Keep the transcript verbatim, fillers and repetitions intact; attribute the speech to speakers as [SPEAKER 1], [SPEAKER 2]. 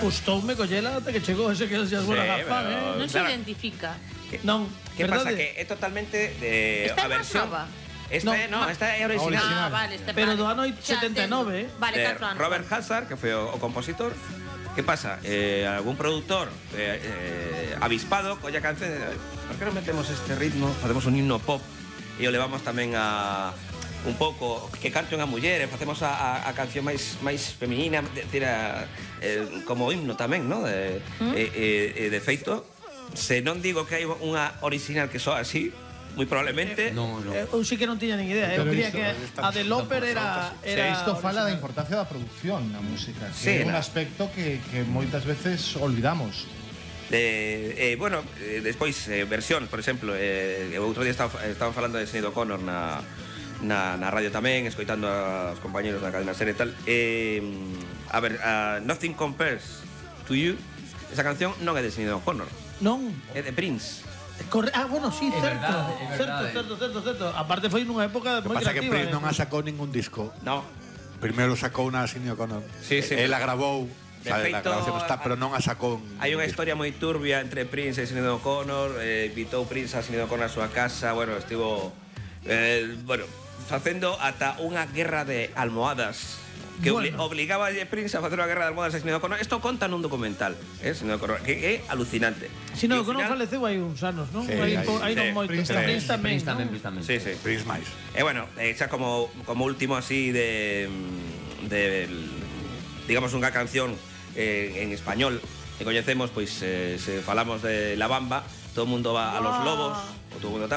[SPEAKER 1] Gustoume collela até que chegou ese que xa
[SPEAKER 2] Sí,
[SPEAKER 1] fora gafar,
[SPEAKER 2] pero-
[SPEAKER 1] eh?
[SPEAKER 3] Non se
[SPEAKER 2] Claro.
[SPEAKER 3] identifica.
[SPEAKER 1] Non,
[SPEAKER 2] Que pasa?
[SPEAKER 1] verdade?
[SPEAKER 2] Que é totalmente de
[SPEAKER 3] Esta
[SPEAKER 2] a
[SPEAKER 3] é máis
[SPEAKER 2] versión.
[SPEAKER 3] nova.
[SPEAKER 2] Esta
[SPEAKER 1] No,
[SPEAKER 2] é, no,
[SPEAKER 1] ma-
[SPEAKER 2] esta é original.
[SPEAKER 3] Ah, vale, este
[SPEAKER 1] Pero
[SPEAKER 3] vale.
[SPEAKER 1] do ano
[SPEAKER 3] Xa
[SPEAKER 1] setenta e nove,
[SPEAKER 3] entendo. Vale,
[SPEAKER 2] de
[SPEAKER 3] catro anos.
[SPEAKER 2] Robert Hazard, que foi o, o compositor. Que pasa? Eh, algún produtor eh, eh, avispado colla canción de, por que non metemos este ritmo, facemos un himno pop e o levamos tamén a un pouco que cante unha muller e facemos a, a, a canción máis máis feminina, decir, a, eh, como himno tamén, ¿no? De,
[SPEAKER 3] ¿Mm?
[SPEAKER 2] e, e, e de feito, se non digo que hai unha original que soa así, moi probablemente
[SPEAKER 4] No, no.
[SPEAKER 1] Eh, Eu sí que non tiña nin idea, eu
[SPEAKER 5] Pero
[SPEAKER 1] creía
[SPEAKER 5] isto-
[SPEAKER 1] que a de Loper era... era
[SPEAKER 5] Isto fala da
[SPEAKER 1] original.
[SPEAKER 5] importancia da produción na música, que
[SPEAKER 2] Sí,
[SPEAKER 5] é un
[SPEAKER 2] na-
[SPEAKER 5] aspecto que, que moitas veces olvidamos.
[SPEAKER 2] Eh, eh, bueno, eh, despois eh, versións, por exemplo, eh, o outro día estaba, estaban falando de Sinead O'Connor na, na, na radio tamén, escoitando aos compañeros da cadena Ser e tal. Eh, a ver, uh, Nothing Compares to You, esa canción non é de Sinead O'Connor,
[SPEAKER 1] Non,
[SPEAKER 2] é de Prince.
[SPEAKER 1] corre... Ah, bueno, sí,
[SPEAKER 4] É
[SPEAKER 1] certo,
[SPEAKER 4] verdade, é
[SPEAKER 1] certo,
[SPEAKER 4] verdade.
[SPEAKER 1] certo, certo, certo. Aparte foi nunha época
[SPEAKER 6] Lo que
[SPEAKER 1] moi
[SPEAKER 6] pasa é que
[SPEAKER 1] creativa.
[SPEAKER 6] Prince non
[SPEAKER 1] eh.
[SPEAKER 6] a sacou ningún disco.
[SPEAKER 2] No,
[SPEAKER 6] Primeiro sacou na Sinead O'Connor.
[SPEAKER 2] Sí, sí.
[SPEAKER 6] Ela grabou,
[SPEAKER 2] De
[SPEAKER 6] sabe, la
[SPEAKER 2] feito,
[SPEAKER 6] grabación está, pero non a sacou. en
[SPEAKER 2] hai unha
[SPEAKER 6] disco.
[SPEAKER 2] historia moi turbia entre Prince e Sinead O'Connor. eh, Invitou Prince a Sinead O'Connor a súa casa. Bueno, estivo eh, bueno, facendo ata unha guerra de almohadas que obli
[SPEAKER 1] Bueno.
[SPEAKER 2] obligaba a Prince a facer unha guerra de almohadas a Sinead O'Connor. Isto conta nun documental, eh, Sinead O'Connor, que é alucinante.
[SPEAKER 1] Si
[SPEAKER 2] E
[SPEAKER 1] non,
[SPEAKER 2] ao
[SPEAKER 1] que non
[SPEAKER 2] final-
[SPEAKER 1] faleceu hai uns anos, non?
[SPEAKER 6] Sí,
[SPEAKER 1] hai,
[SPEAKER 6] hai-
[SPEAKER 1] hai non
[SPEAKER 2] sí.
[SPEAKER 1] moito,
[SPEAKER 5] Prince
[SPEAKER 1] pero
[SPEAKER 5] tamén.
[SPEAKER 1] Prince tamén,
[SPEAKER 4] Prince tamén,
[SPEAKER 1] non?
[SPEAKER 4] Prince tamén.
[SPEAKER 2] Sí, sí.
[SPEAKER 6] Prince máis.
[SPEAKER 2] E bueno, eh, xa como, como último así de, de digamos unha canción eh, en español que coñecemos, pois eh, se falamos de La Bamba, todo o mundo va a los lobos, o todo o mundo tal.